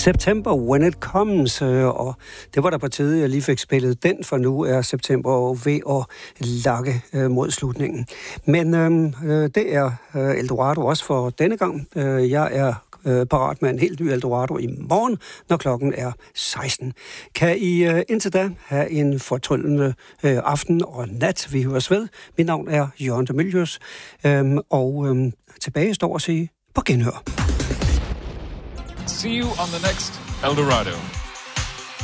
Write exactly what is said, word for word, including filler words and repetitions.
September When It Comes, og det var der på tide, jeg lige fik spillet den, for nu er september ved at lakke mod slutningen. Men øh, det er Eldorado også for denne gang. Jeg er parat med en helt ny Eldorado i morgen, når klokken er seksten. Kan I uh, indtil da have en fortryllende uh, aften og nat. Vi høres ved. Mit navn er Jørgen de Mylius, um, og um, tilbage står at sige på genhør. See you on the next Eldorado.